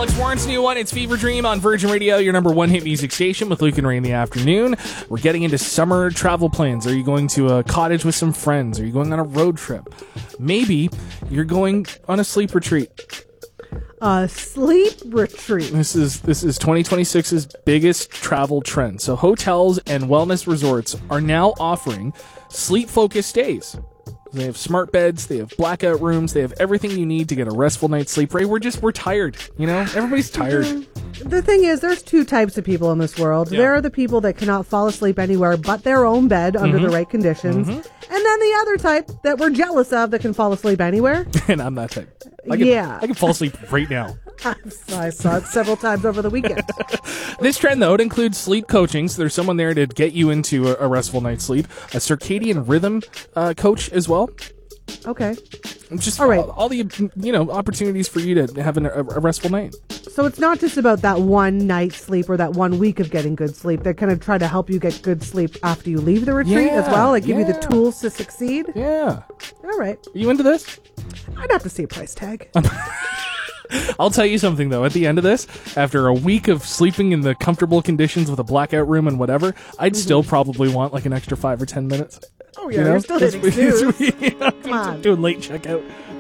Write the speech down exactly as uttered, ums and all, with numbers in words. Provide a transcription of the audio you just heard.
Alex Warren's new one. It's Fever Dream on Virgin Radio, your number one hit music station with Luke and Ray in the afternoon. We're getting into summer travel plans. Are you going to a cottage with some friends? Are you going on a road trip? Maybe you're going on a sleep retreat. A sleep retreat. This is this is twenty twenty-six's biggest travel trend. So hotels and wellness resorts are now offering sleep-focused stays. They have smart beds, they have blackout rooms, they have everything you need to get a restful night's sleep. Ray, we're just, we're tired, you know? Everybody's tired. The thing is, there's two types of people in this world. Yeah. There are the people that cannot fall asleep anywhere but their own bed under Mm-hmm. the right conditions. Mm-hmm. And then the other type that we're jealous of that can fall asleep anywhere. And I'm that type. I can, Yeah. I can fall asleep right now. I saw it several times over the weekend. This trend, though, it includes sleep coaching. So there's someone there to get you into a, a restful night's sleep. A circadian rhythm uh, coach as well. Okay. Just All right. all, all the, you know, opportunities for you to have an, a, a restful night. So it's not just about that one night's sleep or that one week of getting good sleep. They kind of try to help you get good sleep after you leave the retreat Yeah, as well. Like give you the yeah. tools to succeed. Yeah. All right. Are you into this? I'd have to see a price tag. I'll tell you something, though. At the end of this, after a week of sleeping in the comfortable conditions with a blackout room and whatever, I'd Mm-hmm. still probably want like an extra five or ten minutes. Oh, yeah. You know? You're still hitting Just- snooze. you know, Come on. doing late checkout.